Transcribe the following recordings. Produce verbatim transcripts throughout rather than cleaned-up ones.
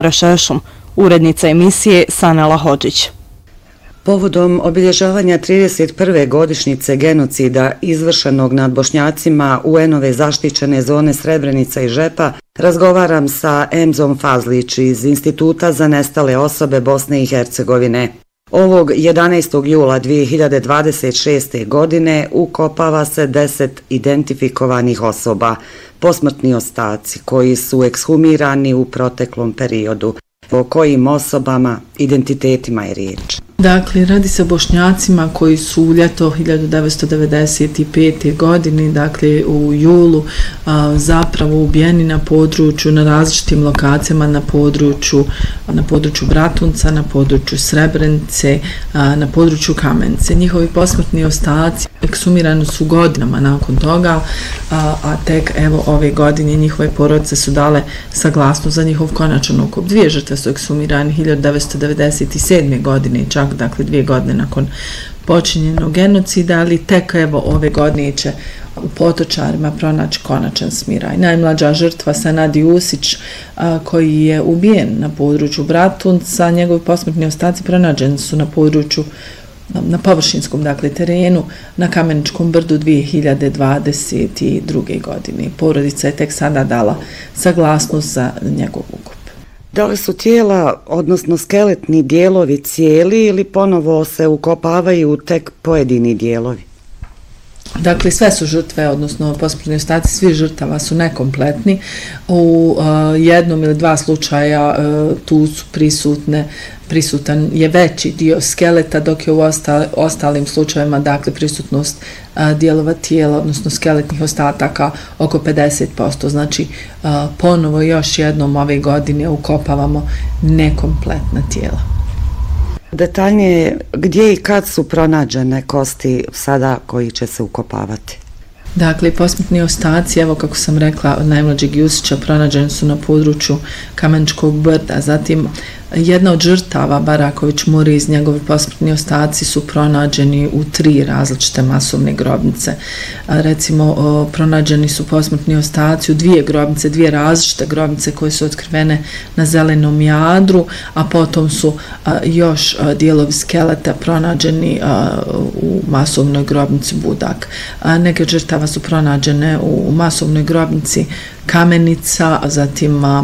Rašešom, urednica emisije Sanela Hodžić. Povodom obilježavanja trideset prve godišnjice genocida izvršenog nad Bošnjacima u U N-ove zaštićene zone Srebrenica i Žepa, razgovaram sa Emzom Fazlić iz Instituta za nestale osobe Bosne i Hercegovine. Ovog jedanaestog jula dvije hiljade dvadeset šeste. godine ukopava se deset identifikovanih osoba, posmrtni ostaci koji su ekshumirani u proteklom periodu. O kojim osobama, identitetima je riječ? Dakle, radi se o Bošnjacima koji su u ljeto hiljadu devetsto devedeset pete. godine, dakle u julu, a, zapravo ubijeni na području, na različitim lokacijama, na području, na području Bratunca, na području Srebrenice, a, na području Kamenice. Njihovi posmrtni ostaci eksumirani su godinama nakon toga, a, a tek evo ove godine njihove porodice su dale saglasnost za njihov konačan ukop. Dvije žrtve su eksumirani hiljadu devetsto devedeset sedme. godine, čak dakle dvije godine nakon počinjenog genocida, ali tek evo ove godine će u Potočarima pronaći konačan smiraj. Najmlađa žrtva Senadi Usić, a, koji je ubijen na području Bratunca, njegovi posmrtni ostaci pronađeni su na području na površinskom dakle terenu na Kameničkom brdu dvije hiljade dvadeset druge. godine. Porodica je tek sada dala saglasnost za njegov ukop. Da li su tijela, odnosno skeletni dijelovi cijeli ili ponovo se ukopavaju tek pojedini dijelovi? Dakle, sve su žrtve, odnosno posmrtni ostaci svih žrtava su nekompletni. U uh, jednom ili dva slučaja uh, tu su prisutne, prisutan je veći dio skeleta, dok je u ostali, ostalim slučajevima, dakle, prisutnost uh, dijelova tijela, odnosno skeletnih ostataka oko pedeset posto. Znači, uh, ponovo još jednom ove godine ukopavamo nekompletna tijela. Detaljnije, gdje i kad su pronađene kosti sada koji će se ukopavati? Dakle, posmrtni ostaci, evo kako sam rekla, od najmlađeg Jusića pronađeni su na području Kameničkog brda. Zatim, jedna od žrtava, Baraković Muriz, njegovi posmrtni ostaci su pronađeni u tri različite masovne grobnice. A, recimo, o, pronađeni su posmrtni ostaci u dvije grobnice, dvije različite grobnice koje su otkrivene na Zelenom Jadru, a potom su a, još a, dijelovi skeleta pronađeni a, u masovnoj grobnici Budak. A, neke žrtava su pronađene u masovnoj grobnici Kamenica, a zatim a,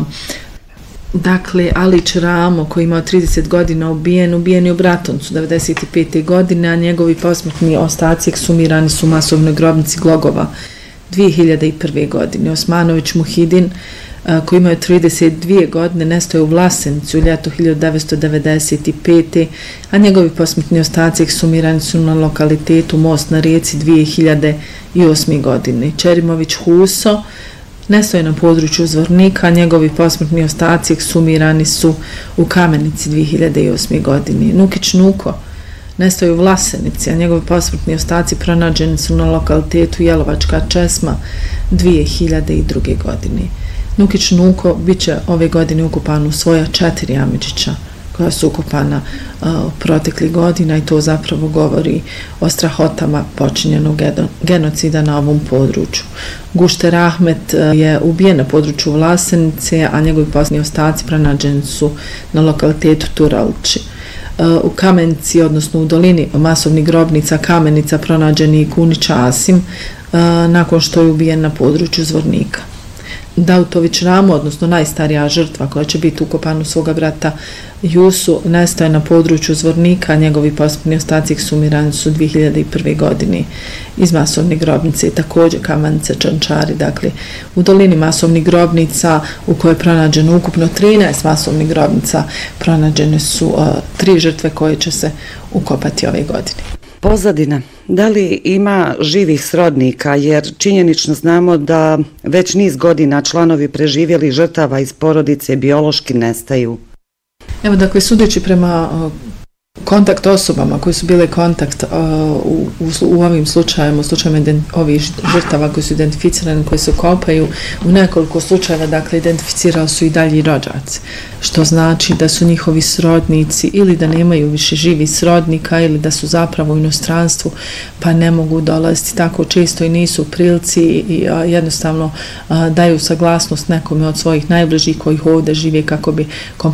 dakle, Alić Ramo, koji imao trideset godina ubijen, ubijen je u Bratuncu devedeset pete. godine, a njegovi posmrtni ostaci eksumirani su u masovnoj grobnici Glogova dvije hiljade prve. godine. Osmanović Muhidin, koji imao trideset dvije godine, nestao je u Vlasenici u ljeto hiljadu devetsto devedeset pete. a njegovi posmrtni ostaci eksumirani su na lokalitetu Most na rijeci dvije hiljade osme. godine. Čerimović Huso nestao je na području Zvornika, njegovi posmrtni ostaci eksumirani su u Kamenici dvije hiljade osme. godine. Nukić Nuko nestao je u Vlasenici, a njegovi posmrtni ostaci pronađeni su na lokalitetu Jelovačka Česma dvije hiljade druge. godine. Nukić Nuko bit će ove godine ukopan u svoja četiri Amidžića koja su ukopana uh, proteklih godina, i to zapravo govori o strahotama počinjenog genocida na ovom području. Gušter Ahmet uh, je ubijen na području Vlasenice, a njegovi posmrtni ostaci pronađeni su na lokalitetu Turalči. Uh, u Kamenici, odnosno u dolini masovnih grobnica Kamenica, pronađeni i Kunić Asim uh, nakon što je ubijen na području Zvornika. Dautović Ramo, odnosno najstarija žrtva koja će biti ukopana u svoga brata Jusu, nestaje na području Zvornika, njegovi posmrtni ostaci eksumirani su dvije hiljade prve. godine iz masovne grobnice i također Kamenice Čančari. Dakle, u dolini masovnih grobnica u kojoj je pronađeno ukupno trinaest masovnih grobnica, pronađene su uh, tri žrtve koje će se ukopati ove godine. Pozadina. Da li ima živih srodnika, jer činjenično znamo da već niz godina članovi preživjeli žrtava iz porodice biološki nestaju? Evo, dakle, sudeći prema uh, kontakt osobama koji su bile kontakt uh, u, u, u ovim slučajima, u slučajima ovih žrtava koji su identificirani, koji se kopaju, u nekoliko slučajeva, dakle, identificirali su i dalji rođaci, što znači da su njihovi srodnici ili da nemaju više živi srodnika ili da su zapravo u inostranstvu pa ne mogu dolaziti tako često i nisu u prilici i a, jednostavno a, daju saglasnost nekome od svojih najbližih koji ovdje žive kako bi kompletno